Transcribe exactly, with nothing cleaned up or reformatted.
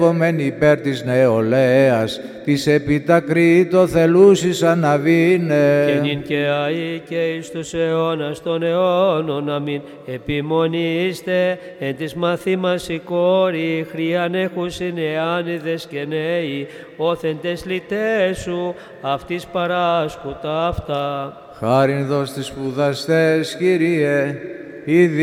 Επόμενη υπέρ της νεολαίας, της επιτακρίτω θελούσης αναβήνε. Και νυν και αεί και εις τους αιώνας των αιώνων, αμήν. Επιμονήστε εν της μαθήμας η κόρη, χρίαν έχουσιν εάνιδες και νέοι, όθεντες λυτές σου, αυτής παράσκουτα αυτά. Χάριν δώσ' τις σπουδαστές, Κύριε, ήδη